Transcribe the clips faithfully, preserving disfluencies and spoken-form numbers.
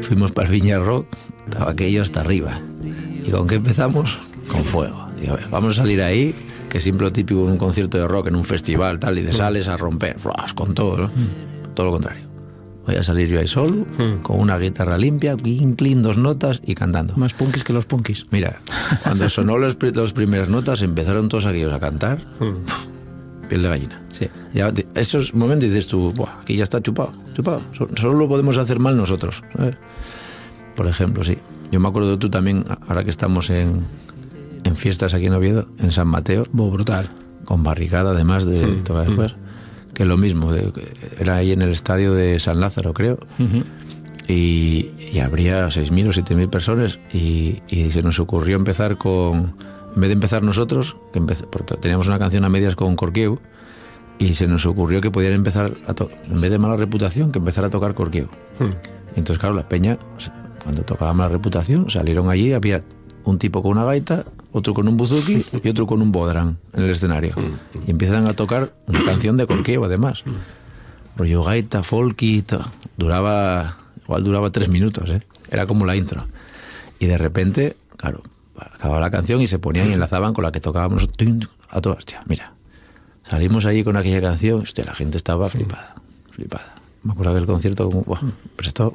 fuimos para el Viña Rock, estaba aquello hasta arriba. ¿Y con qué empezamos? Con fuego. Digo, vamos a salir ahí, que siempre lo típico en un concierto de rock, en un festival, tal, y te sales a romper, flash, con todo, ¿no? Mm. Todo lo contrario. Voy a salir yo ahí solo, mm. con una guitarra limpia, clean, clean, dos notas y cantando. Más punkis que los punkis. Mira, cuando sonó las los primeras notas, empezaron todos aquellos a cantar. Mm. Piel de gallina. Sí. Ya, esos momentos dices tú, buah, aquí ya está chupado, chupado. Solo lo podemos hacer mal nosotros, ¿sabes? Por ejemplo, sí. Yo me acuerdo de tú también, ahora que estamos en, en fiestas aquí en Oviedo, en San Mateo. Bo, brutal. Con barricada, además de sí. tocar después. Mm. Que lo mismo, de, era ahí en el estadio de San Lázaro, creo. Uh-huh. Y, y habría seis mil o siete mil personas. Y, y se nos ocurrió empezar con... En vez de empezar nosotros, que empecé, porque teníamos una canción a medias con Corquieu, y se nos ocurrió que podían empezar, a to- en vez de Mala Reputación, que empezar a tocar Corquieu. Hmm. Entonces, claro, la peña, cuando tocaba Mala Reputación, salieron allí, había un tipo con una gaita, otro con un buzuki y otro con un bodrán en el escenario. Hmm. Y empiezan a tocar una canción de Corquieu, además. Hmm. Rollo gaita, folky, todo. Duraba, igual duraba tres minutos, ¿eh? Era como la intro. Y de repente, claro, acababa la canción y se ponían y enlazaban con la que tocábamos a todas. Ya, mira, salimos allí con aquella canción, hostia, la gente estaba flipada, flipada. Me acuerdo que el concierto como, wow, pero esto...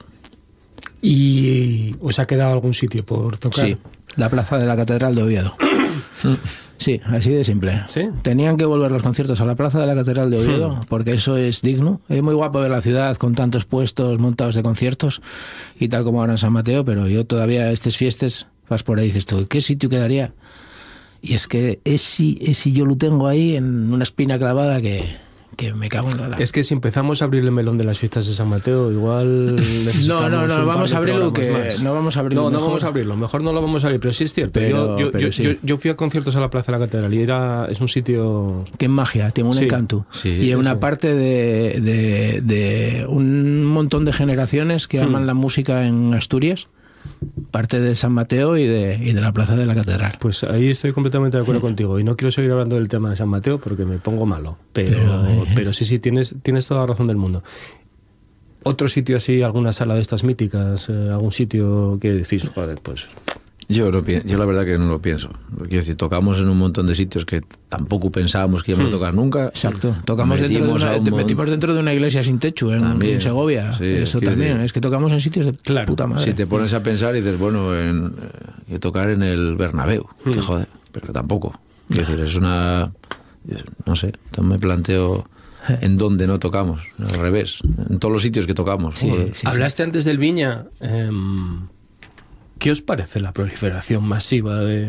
¿Y os ha quedado algún sitio por tocar? Sí, la plaza de la Catedral de Oviedo. Sí, así de simple. ¿Sí? Tenían que volver los conciertos a la plaza de la Catedral de Oviedo, porque eso es digno. Es muy guapo ver la ciudad con tantos puestos montados de conciertos y tal como ahora en San Mateo, pero yo todavía estas fiestas vas por ahí y dices tú, ¿qué sitio quedaría? Y es que ese, ese yo lo tengo ahí en una espina clavada que, que me cago en la... Es que si empezamos a abrir el melón de las fiestas de San Mateo, igual... No, no, no, vamos a abrirlo que... No vamos a abrirlo. No, no mejor. vamos a abrirlo, mejor no lo vamos a abrir, pero sí es cierto. Pero, yo, yo, pero yo, sí. yo, yo fui a conciertos a la Plaza de la Catedral y era, es un sitio... Qué magia, tiene un sí. encanto. Sí, y sí, una sí. parte de, de, de un montón de generaciones que aman hmm. la música en Asturias, parte de San Mateo y de, y de la Plaza de la Catedral. Pues ahí estoy completamente de acuerdo contigo y no quiero seguir hablando del tema de San Mateo porque me pongo malo, pero, pero, eh. pero sí, sí, tienes, tienes toda la razón del mundo. Otro sitio así, alguna sala de estas míticas, eh, algún sitio que decís, joder, pues... Yo, no, yo la verdad que no lo pienso. Quiero decir, tocamos en un montón de sitios que tampoco pensábamos que íbamos hmm. a tocar nunca. Exacto. Tocamos dentro de una, te metimos dentro de una iglesia sin techo en, en Segovia. Sí, eso también. Decir, es que tocamos en sitios de claro. puta madre. Si te pones a pensar y dices, bueno, en, eh, tocar en el Bernabéu. Hmm. Que joder, pero tampoco. Quiero decir, es una... No sé, entonces me planteo... en dónde no tocamos, al revés. En todos los sitios que tocamos. Sí, sí, Hablaste sí. antes del Viña... Eh, ¿Qué os parece la proliferación masiva de,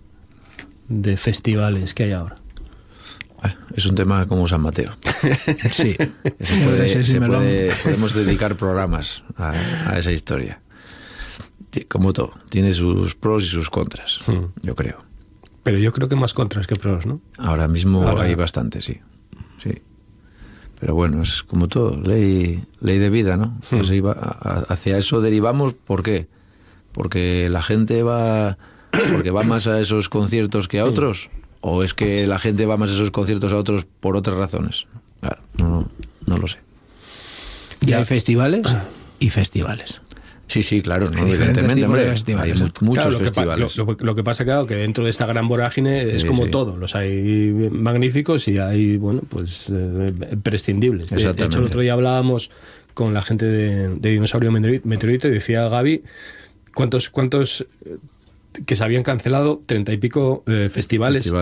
de festivales que hay ahora? Es un tema como San Mateo. Sí. Eso puede, sí, se puede, podemos dedicar programas a, a esa historia. Como todo, tiene sus pros y sus contras, hmm. yo creo. Pero yo creo que más contras que pros, ¿no? Ahora mismo ahora... hay bastante, sí. Sí. Pero bueno, es como todo, ley, ley de vida, ¿no? Hmm. Pues iba a, hacia eso derivamos, ¿por qué? Porque la gente va porque va más a esos conciertos que a otros, o es que la gente va más a esos conciertos a otros por otras razones. Claro, no, no lo sé. Y ya. Hay festivales y festivales. Sí, sí, claro, no, evidentemente, hombre, hay mu- muchos claro, lo festivales. Que pa- lo, lo, lo que pasa, claro, que dentro de esta gran vorágine es sí, como sí. todo, los hay magníficos y hay, bueno, pues eh, prescindibles. De, de hecho, el otro día hablábamos con la gente de, de Dinosaurio Meteorito y decía Gaby cuántos cuántos que se habían cancelado treinta y pico eh, festivales, festivales